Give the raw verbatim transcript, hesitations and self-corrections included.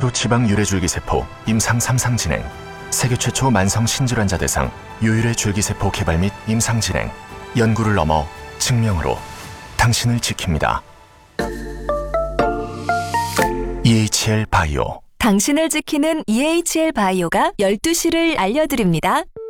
지방 유래 줄기세포 임상 삼 상 진행, 세계 최초 만성 신질환자 대상 유유래 줄기세포 개발 및 임상 진행, 연구를 넘어 증명으로 당신을 지킵니다. 이에이치엘 바이오. 당신을 지키는 이에이치엘 바이오가 열두 시를 알려드립니다.